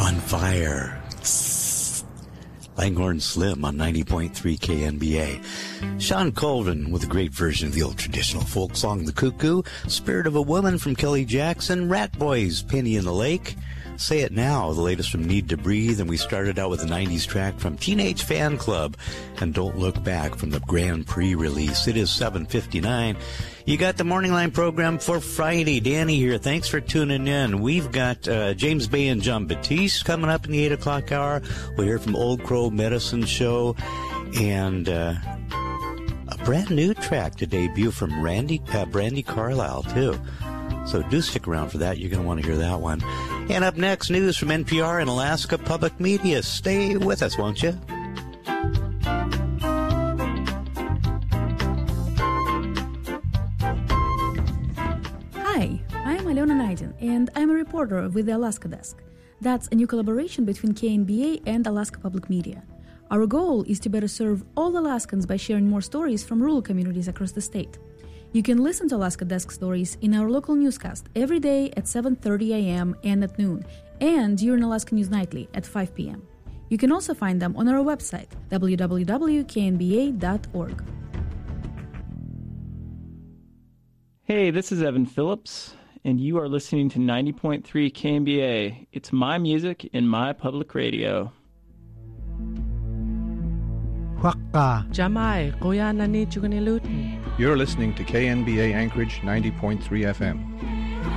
on fire. Langhorne Slim on 90.3 KNBA. Sean Colvin with a great version of the old traditional folk song, The Cuckoo. Spirit of a Woman from Kelly Jackson. Rat Boys, Penny in the Lake. Say It Now, the latest from Need to Breathe. And we started out with a 90s track from Teenage Fan Club and Don't Look Back from the Grand Prix release. It is 7:59. You got the Morning Line program for Friday. Danny here. Thanks for tuning in. We've got James Bay and John Batiste coming up in the 8 o'clock hour. We'll hear from Old Crow Medicine Show. And a brand new track to debut from Brandi Carlile, too. So do stick around for that. You're going to want to hear that one. And up next, news from NPR and Alaska Public Media. Stay with us, won't you? Hi, I'm Alena Naidin, and I'm a reporter with the Alaska Desk. That's a new collaboration between KNBA and Alaska Public Media. Our goal is to better serve all Alaskans by sharing more stories from rural communities across the state. You can listen to Alaska Desk stories in our local newscast every day at 7:30 a.m. and at noon, and during Alaska News Nightly at 5 p.m. You can also find them on our website, www.knba.org. Hey, this is Evan Phillips, and you are listening to 90.3 KNBA. It's my music in my public radio. Jamai, Goya Nani Chuganilut. You're listening to KNBA Anchorage 90.3 FM.